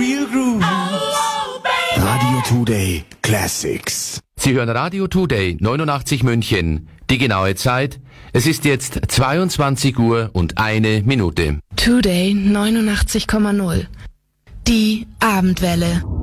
real grooves. Radio Today Classics. Sie hören Radio Today 89 München. Die genaue Zeit: es ist jetzt 22 Uhr und 1 Minute. Today 89,0. Die Abendwelle.